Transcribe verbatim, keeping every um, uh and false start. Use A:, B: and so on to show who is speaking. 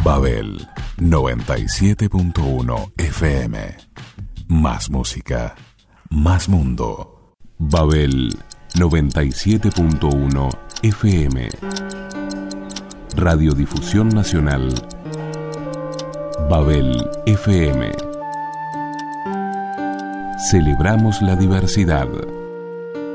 A: Babel noventa y siete punto uno F M. Más música, más mundo. Babel noventa y siete punto uno F M. Radiodifusión Nacional. Babel F M. Celebramos la diversidad.